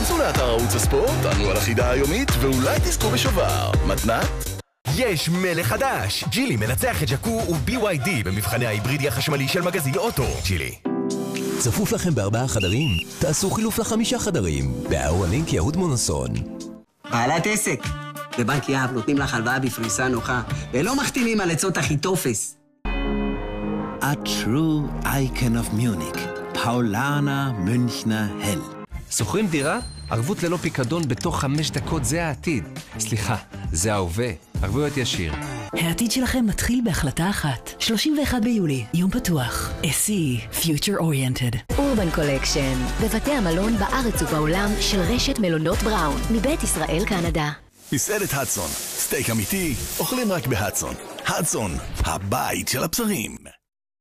כנסו לאתר ערוץ הספורט, ענו על החידה היומית, ואולי תזכו בשובר. מתנת? יש מלך חדש! ג'ילי מנצח את ג'קו ו-BYD במבחני ההיברידי החשמלי של מגזין אוטו. ג'ילי. צפוף לכם ב4 חדרים? תעשו חילוף ל5 חדרים. באהרלינק יהוד מונוסון. בעלת עסק. בבנק יהב נותנים לך הלוואה בפריסה נוחה, ולא מחתימים על עצות החיטופס. A true icon of Munich. פאולנה מünchner Hell. שוכרים דירה? ערבות ללא פיקדון בתוך 5 דקות, זה העתיד. סליחה, זה ההווה. ערבויות ישיר. העתיד שלכם מתחיל בהחלטה אחת. 31 ביולי, יום פתוח. SE, Future Oriented. אורבן קולקשן, בבתי המלון בארץ ובעולם של רשת מלונות בראון, מבית ישראל קנדה. מסעדת הדסון, סטייק אמיתי, אוכלים רק בהדסון. הדסון, הבית של הבשרים.